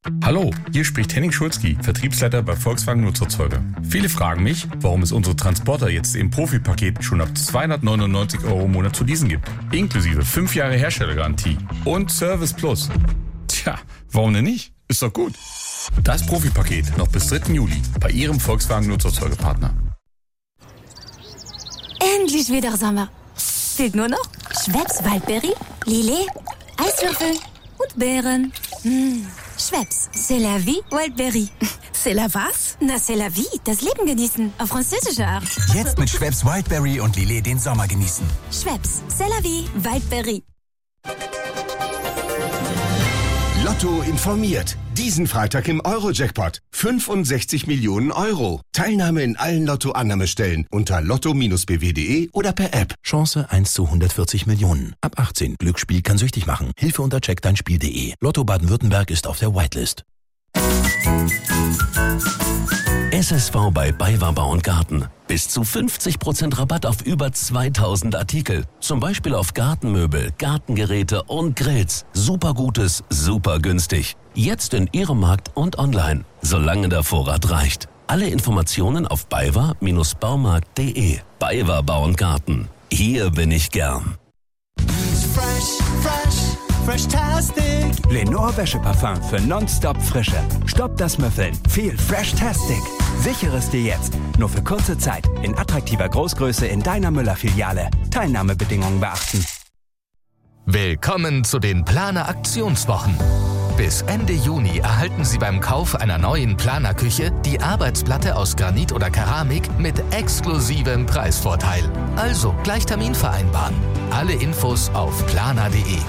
Hallo, hier spricht Henning Schulzki, Vertriebsleiter bei Volkswagen Nutzerzeuge. Viele fragen mich, warum es unsere Transporter jetzt im Profi-Paket schon ab 299 € im Monat zu leasen gibt. Inklusive 5 Jahre Herstellergarantie und Service Plus. Tja, warum denn nicht? Ist doch gut. Das Profi-Paket noch bis 3. Juli bei Ihrem Volkswagen Nutzerzeugepartner. Endlich wieder Sommer. Fehlt nur noch Schweppes Waldbeere, Lillet, Eiswürfel und Beeren. Schweppes, c'est la vie, Wildberry. C'est la was? Na, c'est la vie, das Leben genießen, auf französische Art. Jetzt mit Schweppes Wildberry und Lillet den Sommer genießen. Schweppes, c'est la vie, Wildberry. Lotto informiert. Diesen Freitag im Euro-Jackpot. 65 Millionen €. Teilnahme in allen Lotto-Annahmestellen unter lotto-bw.de oder per App. Chance 1 zu 140 Millionen. Ab 18. Glücksspiel kann süchtig machen. Hilfe unter checkdeinspiel.de. Lotto Baden-Württemberg ist auf der Whitelist. SSV bei BayWa Bau & Garten. Bis zu 50% Rabatt auf über 2000 Artikel. Zum Beispiel auf Gartenmöbel, Gartengeräte und Grills. Super Gutes, super günstig. Jetzt in Ihrem Markt und online, solange der Vorrat reicht. Alle Informationen auf baywa-baumarkt.de. BayWa Bau & Garten. Hier bin ich gern. Fresh-tastic. Lenore Wäscheparfum für nonstop Frische. Stopp das Müffeln. Viel Fresh-tastic. Sichere es dir jetzt. Nur für kurze Zeit. In attraktiver Großgröße in deiner Müller-Filiale. Teilnahmebedingungen beachten. Willkommen zu den Planer-Aktionswochen. Bis Ende Juni erhalten Sie beim Kauf einer neuen Planerküche die Arbeitsplatte aus Granit oder Keramik mit exklusivem Preisvorteil. Also gleich Termin vereinbaren. Alle Infos auf planer.de.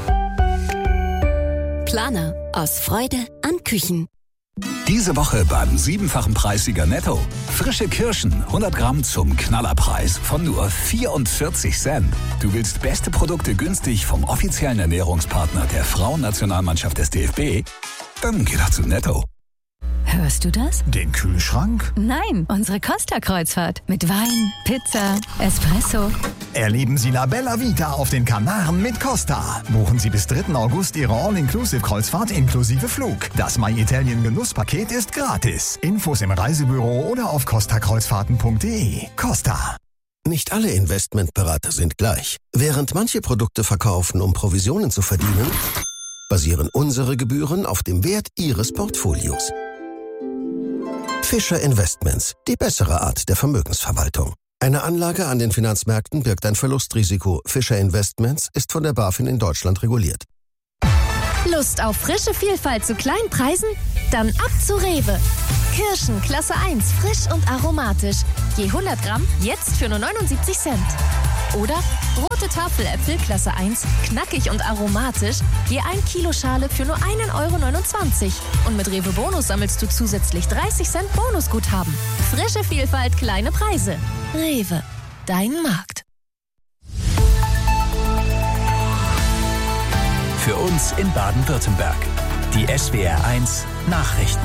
Planer. Aus Freude an Küchen. Diese Woche beim 7-fachen Preissieger Netto. Frische Kirschen, 100 Gramm zum Knallerpreis von nur 44 Cent. Du willst beste Produkte günstig vom offiziellen Ernährungspartner der Frauennationalmannschaft des DFB? Dann geh doch zu Netto. Hörst du das? Den Kühlschrank? Nein, unsere Costa-Kreuzfahrt. Mit Wein, Pizza, Espresso. Erleben Sie La Bella Vita auf den Kanaren mit Costa. Buchen Sie bis 3. August Ihre All-Inclusive-Kreuzfahrt inklusive Flug. Das My Italien Genusspaket ist gratis. Infos im Reisebüro oder auf costakreuzfahrten.de. Costa. Nicht alle Investmentberater sind gleich. Während manche Produkte verkaufen, um Provisionen zu verdienen, basieren unsere Gebühren auf dem Wert Ihres Portfolios. Fischer Investments, die bessere Art der Vermögensverwaltung. Eine Anlage an den Finanzmärkten birgt ein Verlustrisiko. Fischer Investments ist von der BaFin in Deutschland reguliert. Lust auf frische Vielfalt zu kleinen Preisen? Dann ab zu Rewe. Kirschen Klasse 1, frisch und aromatisch. Je 100 Gramm, jetzt für nur 79 Cent. Oder rote Tafeläpfel Klasse 1, knackig und aromatisch. Je 1 Kilo Schale für nur 1,29 €. Und mit Rewe Bonus sammelst du zusätzlich 30 Cent Bonusguthaben. Frische Vielfalt, kleine Preise. Rewe, dein Markt. Für uns in Baden-Württemberg. Die SWR1 Nachrichten.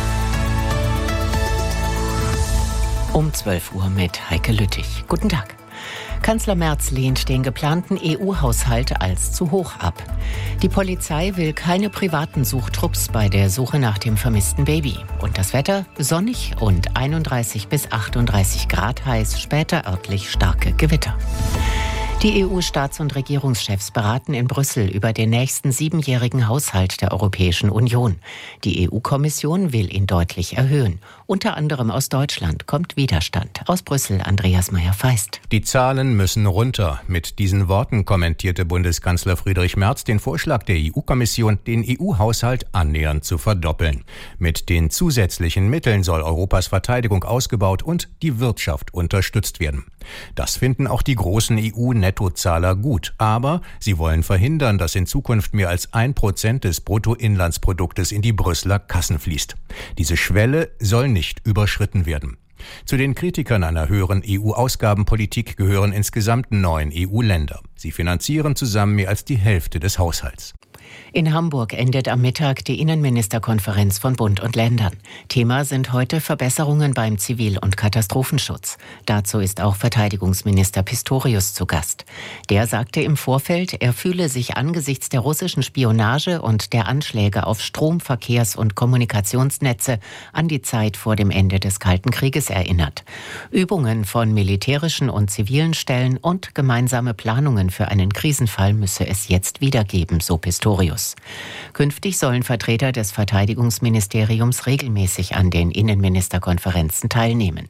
Um 12 Uhr mit Heike Lüttich. Guten Tag. Kanzler Merz lehnt den geplanten EU-Haushalt als zu hoch ab. Die Polizei will keine privaten Suchtrupps bei der Suche nach dem vermissten Baby. Und das Wetter sonnig und 31 bis 38 Grad heiß, später örtlich starke Gewitter. Die EU-Staats- und Regierungschefs beraten in Brüssel über den nächsten 7-jährigen Haushalt der Europäischen Union. Die EU-Kommission will ihn deutlich erhöhen. Unter anderem aus Deutschland kommt Widerstand. Aus Brüssel Andreas Meyer-Feist. Die Zahlen müssen runter. Mit diesen Worten kommentierte Bundeskanzler Friedrich Merz den Vorschlag der EU-Kommission, den EU-Haushalt annähernd zu verdoppeln. Mit den zusätzlichen Mitteln soll Europas Verteidigung ausgebaut und die Wirtschaft unterstützt werden. Das finden auch die großen EU-Nettozahler gut. Aber sie wollen verhindern, dass in Zukunft mehr als 1% des Bruttoinlandsproduktes in die Brüsseler Kassen fließt. Diese Schwelle soll nicht überschritten werden. Zu den Kritikern einer höheren EU-Ausgabenpolitik gehören insgesamt 9 EU-Länder. Sie finanzieren zusammen mehr als die Hälfte des Haushalts. In Hamburg endet am Mittag die Innenministerkonferenz von Bund und Ländern. Thema sind heute Verbesserungen beim Zivil- und Katastrophenschutz. Dazu ist auch Verteidigungsminister Pistorius zu Gast. Der sagte im Vorfeld, er fühle sich angesichts der russischen Spionage und der Anschläge auf Strom-, Verkehrs- und Kommunikationsnetze an die Zeit vor dem Ende des Kalten Krieges erinnert. Übungen von militärischen und zivilen Stellen und gemeinsame Planungen für einen Krisenfall müsse es jetzt wieder geben, so Pistorius. Künftig sollen Vertreter des Verteidigungsministeriums regelmäßig an den Innenministerkonferenzen teilnehmen.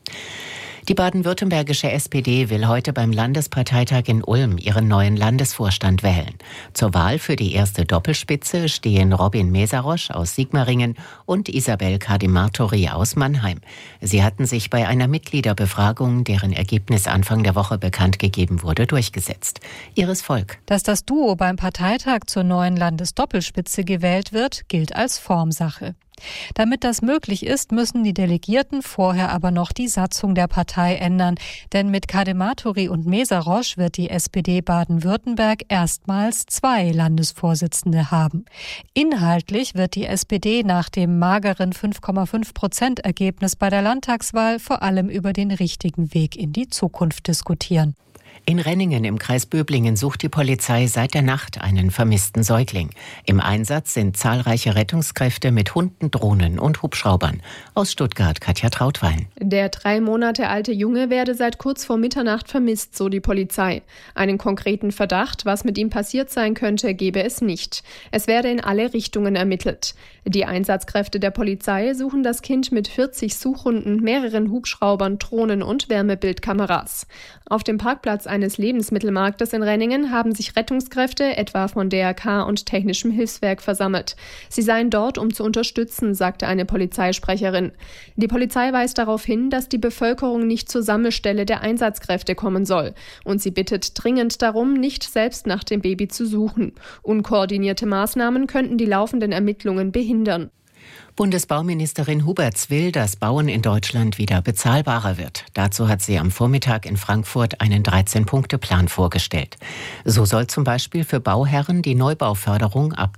Die baden-württembergische SPD will heute beim Landesparteitag in Ulm ihren neuen Landesvorstand wählen. Zur Wahl für die erste Doppelspitze stehen Robin Mesarosch aus Sigmaringen und Isabel Kadimartori aus Mannheim. Sie hatten sich bei einer Mitgliederbefragung, deren Ergebnis Anfang der Woche bekannt gegeben wurde, durchgesetzt. Iris Volk. Dass das Duo beim Parteitag zur neuen Landesdoppelspitze gewählt wird, gilt als Formsache. Damit das möglich ist, müssen die Delegierten vorher aber noch die Satzung der Partei ändern. Denn mit Kadimartori und Mesarosch wird die SPD Baden-Württemberg erstmals 2 Landesvorsitzende haben. Inhaltlich wird die SPD nach dem mageren 5,5%-Ergebnis bei der Landtagswahl vor allem über den richtigen Weg in die Zukunft diskutieren. In Renningen im Kreis Böblingen sucht die Polizei seit der Nacht einen vermissten Säugling. Im Einsatz sind zahlreiche Rettungskräfte mit Hunden, Drohnen und Hubschraubern. Aus Stuttgart Katja Trautwein. Der 3 Monate alte Junge werde seit kurz vor Mitternacht vermisst, so die Polizei. Einen konkreten Verdacht, was mit ihm passiert sein könnte, gebe es nicht. Es werde in alle Richtungen ermittelt. Die Einsatzkräfte der Polizei suchen das Kind mit 40 Suchhunden, mehreren Hubschraubern, Drohnen und Wärmebildkameras. Auf dem Parkplatz eines Lebensmittelmarktes in Renningen haben sich Rettungskräfte, etwa von DRK und Technischem Hilfswerk, versammelt. Sie seien dort, um zu unterstützen, sagte eine Polizeisprecherin. Die Polizei weist darauf hin, dass die Bevölkerung nicht zur Sammelstelle der Einsatzkräfte kommen soll. Und sie bittet dringend darum, nicht selbst nach dem Baby zu suchen. Unkoordinierte Maßnahmen könnten die laufenden Ermittlungen behindern. Bundesbauministerin Huberts will, dass Bauen in Deutschland wieder bezahlbarer wird. Dazu hat sie am Vormittag in Frankfurt einen 13-Punkte-Plan vorgestellt. So soll zum Beispiel für Bauherren die Neubauförderung ab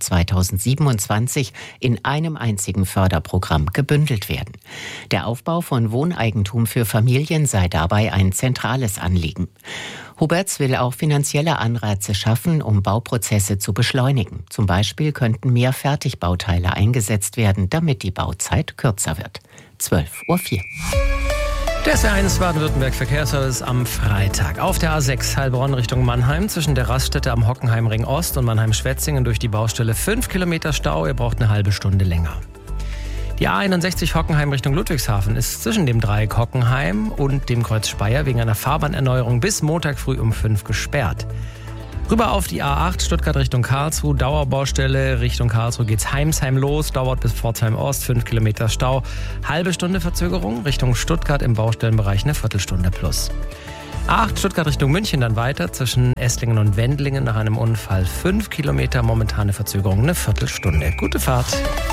2027 in einem einzigen Förderprogramm gebündelt werden. Der Aufbau von Wohneigentum für Familien sei dabei ein zentrales Anliegen. Huberts will auch finanzielle Anreize schaffen, um Bauprozesse zu beschleunigen. Zum Beispiel könnten mehr Fertigbauteile eingesetzt werden, damit die Bauzeit kürzer wird. 12:04 Uhr. Der SR1 Baden-Württemberg-Verkehrsservice am Freitag. Auf der A6 Heilbronn Richtung Mannheim zwischen der Raststätte am Hockenheimring Ost und Mannheim-Schwetzingen durch die Baustelle 5 Kilometer Stau. Ihr braucht eine halbe Stunde länger. Die A61 Hockenheim Richtung Ludwigshafen ist zwischen dem Dreieck Hockenheim und dem Kreuz Speyer wegen einer Fahrbahnerneuerung bis Montag früh um 5 gesperrt. Rüber auf die A8 Stuttgart Richtung Karlsruhe, Dauerbaustelle. Richtung Karlsruhe geht's Heimsheim los, dauert bis Pforzheim Ost, 5 Kilometer Stau. Halbe Stunde Verzögerung, Richtung Stuttgart im Baustellenbereich eine Viertelstunde plus. A8 Stuttgart Richtung München dann weiter, zwischen Esslingen und Wendlingen nach einem Unfall 5 Kilometer, momentane Verzögerung eine Viertelstunde. Gute Fahrt.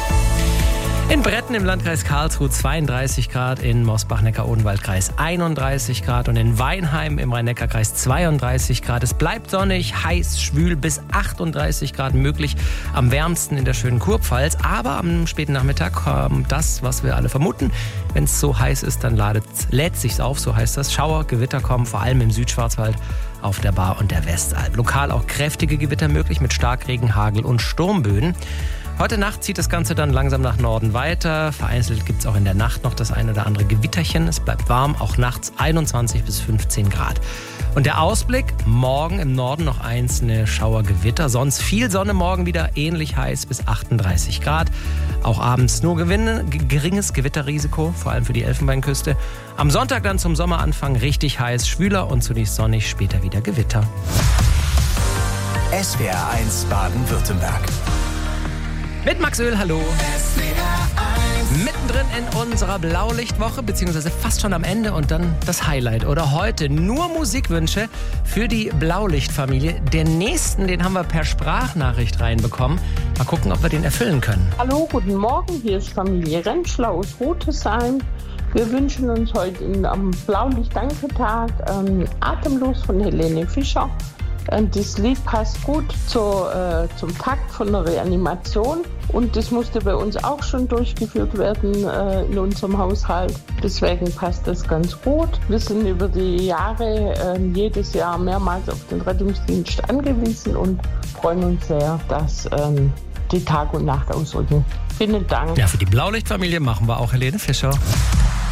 In Bretten im Landkreis Karlsruhe 32 Grad, in Mosbach-Neckar-Odenwald-Kreis 31 Grad und in Weinheim im Rhein-Neckar-Kreis 32 Grad. Es bleibt sonnig, heiß, schwül, bis 38 Grad möglich, am wärmsten in der schönen Kurpfalz. Aber am späten Nachmittag kommt das, was wir alle vermuten. Wenn es so heiß ist, dann lädt sich's auf, so heißt das. Schauer, Gewitter kommen, vor allem im Südschwarzwald, auf der Baar und der Westalb. Lokal auch kräftige Gewitter möglich mit Starkregen, Hagel und Sturmböen. Heute Nacht zieht das Ganze dann langsam nach Norden weiter. Vereinzelt gibt es auch in der Nacht noch das ein oder andere Gewitterchen. Es bleibt warm, auch nachts 21 bis 15 Grad. Und der Ausblick, morgen im Norden noch einzelne Schauergewitter. Sonst viel Sonne, morgen wieder ähnlich heiß bis 38 Grad. Auch abends nur geringes Gewitterrisiko, vor allem für die Elfenbeinküste. Am Sonntag dann zum Sommeranfang richtig heiß, schwüler und zunächst sonnig, später wieder Gewitter. SWR1 Baden-Württemberg. Mit Max Öl, hallo. Mittendrin in unserer Blaulichtwoche, beziehungsweise fast schon am Ende und dann das Highlight. Oder heute nur Musikwünsche für die Blaulichtfamilie. Den nächsten, den haben wir per Sprachnachricht reinbekommen. Mal gucken, ob wir den erfüllen können. Hallo, guten Morgen. Hier ist Familie Rentschler aus Rotesheim. Wir wünschen uns heute am Blaulicht-Danke-Tag Atemlos von Helene Fischer. Das Lied passt gut zum Takt von der Reanimation und das musste bei uns auch schon durchgeführt werden in unserem Haushalt. Deswegen passt das ganz gut. Wir sind über die Jahre jedes Jahr mehrmals auf den Rettungsdienst angewiesen und freuen uns sehr, dass die Tag- und Nacht ausrücken. Vielen Dank. Ja, für die Blaulichtfamilie machen wir auch Helene Fischer.